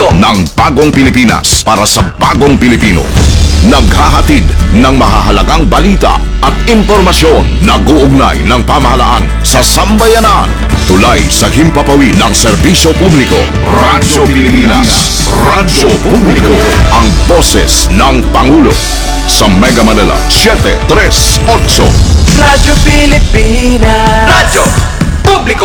publiko ng bagong Pilipinas para sa bagong Pilipino. Naghahatid ng mahahalagang balita at impormasyon na guugnay ng pamahalaan sa sambayanan. Tulay sa himpapawid ng serbisyo publiko. Radyo Pilipinas. Radyo Publiko. Ang boses ng Pangulo. Sa Mega Manila, 738. Radyo Pilipinas. Radyo Publiko.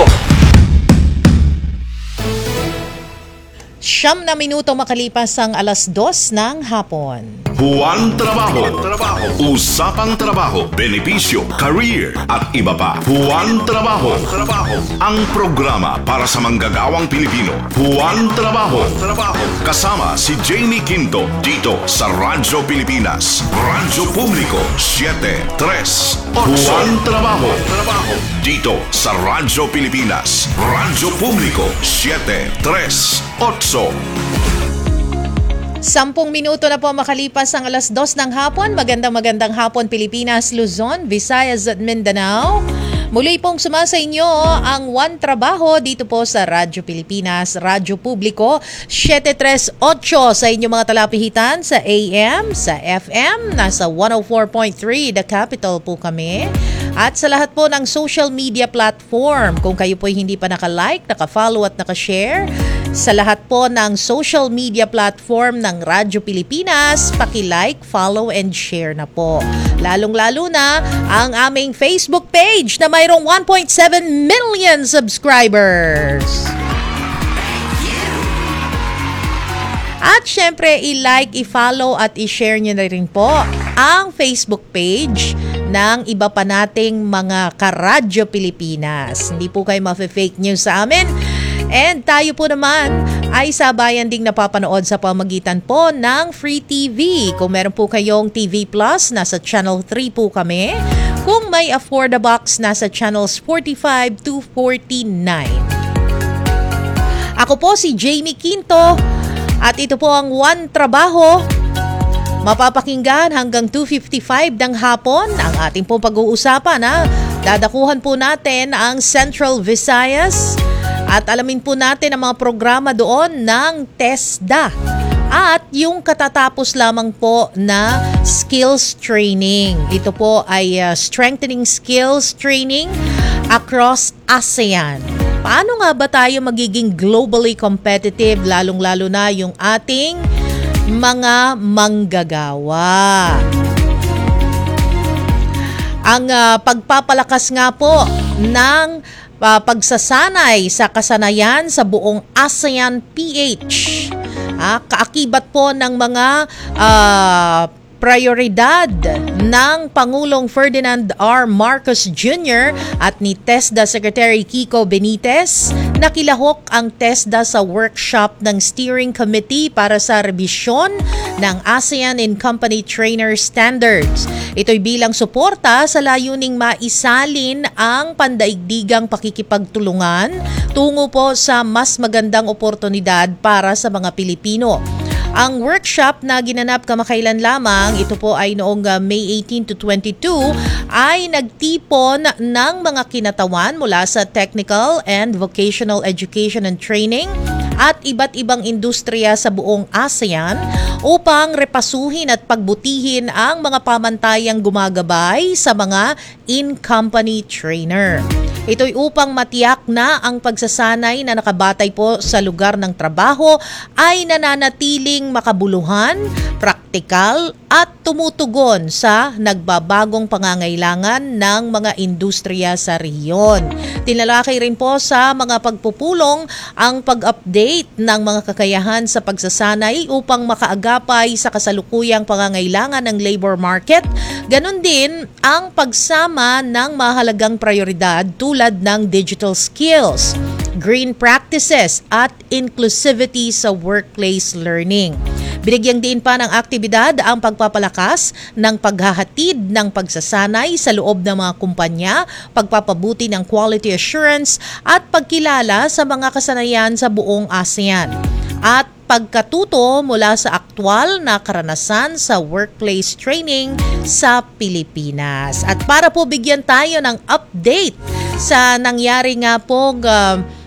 9 minuto makalipas ang 2:00 ng hapon. Buwan Trabaho. Usapang trabaho, benepisyo, career at iba pa. Buwan Trabaho. Ang programa para sa manggagawang Pilipino. Buwan Trabaho. Kasama si Jamie Quinto dito sa Radyo Pilipinas. Radyo Publiko 738. Buwan Trabaho. Dito sa Radyo Pilipinas. Radyo Publiko 738. 10 minuto na po makalipas ang 2:00 ng hapon. Magandang hapon Pilipinas, Luzon, Visayas at Mindanao. Muli pong sumasa inyo ang One Trabaho dito po sa Radyo Pilipinas, Radyo Publiko 738 sa inyong mga talapihitan sa AM, sa FM, nasa 104.3 The Capital po kami. At sa lahat po ng social media platform, kung kayo po hindi pa naka-like, naka-follow at naka-share, sa lahat po ng social media platform ng Radyo Pilipinas, paki-like, follow and share na po. Lalong-lalo na ang aming Facebook page na mayroong 1.7 million subscribers. At syempre, i-like, i-follow at i-share nyo na rin po ang Facebook page ng iba pa nating mga karadyo Pilipinas. Hindi po kayo ma-fake news sa amin. And tayo po naman ay sabayan ding napapanood sa pamagitan po ng Free TV. Kung meron po kayong TV Plus, nasa Channel 3 po kami. Kung may Affordabox, nasa Channels 45 to 49. Ako po si Jamie Quinto at ito po ang One Trabaho. Mapapakinggan hanggang 2:55 ng hapon ang ating pong pag-uusapan. Dadakuhan po natin ang Central Visayas at alamin po natin ang mga programa doon ng TESDA at yung katatapos lamang po na skills training. Ito po ay strengthening skills training across ASEAN. Paano nga ba tayo magiging globally competitive, lalong-lalo na yung ating mga manggagawa? Ang pagpapalakas nga po ng pagsasanay sa kasanayan sa buong ASEAN PH. Kaakibat po ng mga prioridad ng Pangulong Ferdinand R. Marcos Jr. at ni TESDA Secretary Kiko Benitez. Nakilahok ang TESDA sa workshop ng Steering Committee para sa revisyon ng ASEAN in Company Trainer Standards. Ito'y bilang suporta sa layuning maisalin ang pandaigdigang pakikipagtulungan tungo po sa mas magandang oportunidad para sa mga Pilipino. Ang workshop na ginanap kamakailan lamang, ito po ay noong May 18 to 22, ay nagtipon ng mga kinatawan mula sa technical and vocational education and training at iba't ibang industriya sa buong ASEAN upang repasuhin at pagbutihin ang mga pamantayang gumagabay sa mga in-company trainer. Ito'y upang matiyak na ang pagsasanay na nakabatay po sa lugar ng trabaho ay nananatiling makabuluhan, praktikal at tumutugon sa nagbabagong pangangailangan ng mga industriya sa rehiyon. Tinalakay rin po sa mga pagpupulong ang pag-update ng mga kakayahan sa pagsasanay upang makaagapay sa kasalukuyang pangangailangan ng labor market. Ganon din ang pagsama ng mahalagang prioridad tulad ng digital skills, green practices at inclusivity sa workplace learning. Binigyang din pa ng aktibidad ang pagpapalakas ng paghahatid ng pagsasanay sa loob ng mga kumpanya, pagpapabuti ng quality assurance at pagkilala sa mga kasanayan sa buong ASEAN. At pagkatuto mula sa aktwal na karanasan sa workplace training sa Pilipinas. At para po bigyan tayo ng update sa nangyari nga pong